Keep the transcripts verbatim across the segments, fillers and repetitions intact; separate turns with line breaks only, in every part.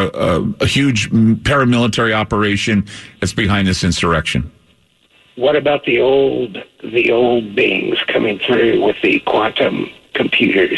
a, a, a huge paramilitary operation that's behind this insurrection.
What about the old the old beings coming through with the quantum computers?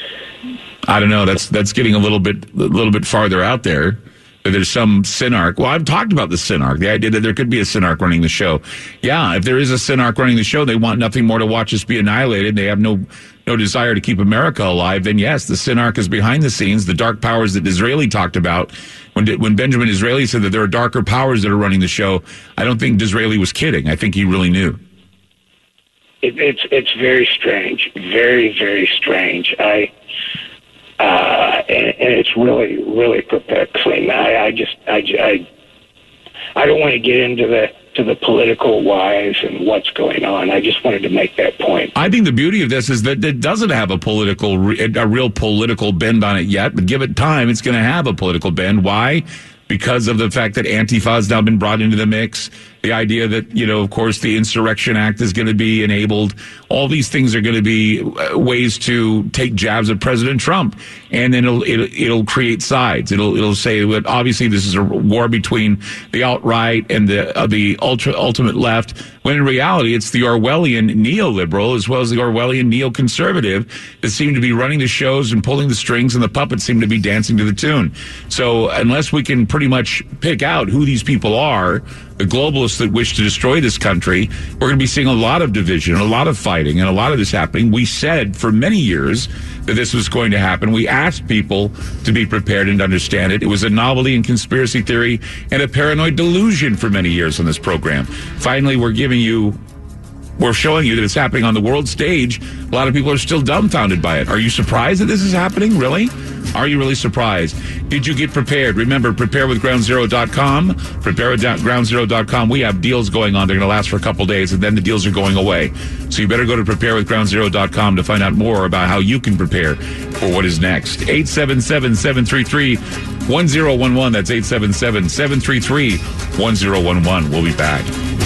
I don't know. That's that's getting a little bit a little bit farther out there. There's some Synarch. Well, I've talked about the Synarch, the idea that there could be a Synarch running the show. Yeah, if there is a Synarch running the show, they want nothing more to watch us be annihilated. They have no no desire to keep America alive. Then yes, the Synarch is behind the scenes. The dark powers that Disraeli talked about when when Benjamin Disraeli said that there are darker powers that are running the show. I don't think Disraeli was kidding. I think he really knew.
It, it's it's very strange, very very strange. I. Uh, and, and it's really, really perplexing. I, I just, I, I, I don't want to get into the to the political whys and what's going on. I just wanted to make that point.
I think the beauty of this is that it doesn't have a political, a real political bend on it yet. But give it time, it's going to have a political bend. Why? Because of the fact that Antifa has now been brought into the mix. The idea that, you know, of course, the Insurrection Act is going to be enabled. All these things are going to be ways to take jabs at President Trump. And then it'll, it'll, it'll create sides. It'll, it'll say that obviously this is a war between the alt-right and the, uh, the ultra, ultimate left, when in reality it's the Orwellian neoliberal as well as the Orwellian neoconservative that seem to be running the shows and pulling the strings, and the puppets seem to be dancing to the tune. So unless we can pretty much pick out who these people are, the globalists that wish to destroy this country, we're going to be seeing a lot of division, a lot of fighting, and a lot of this happening. We said for many years that this was going to happen. We asked people to be prepared and understand it. It was a novelty and conspiracy theory and a paranoid delusion for many years on this program. Finally, we're giving you, we're showing you that it's happening on the world stage. A lot of people are still dumbfounded by it. Are you surprised that this is happening? Really? Are you really surprised? Did you get prepared? Remember, prepare with ground zero dot com. prepare with ground zero dot com. We have deals going on. They're going to last for a couple days, and then the deals are going away. So you better go to prepare with ground zero dot com to find out more about how you can prepare for what is next. eight seven seven, seven three three, one zero one one. That's eight seven seven, seven three three, one zero one one. We'll be back.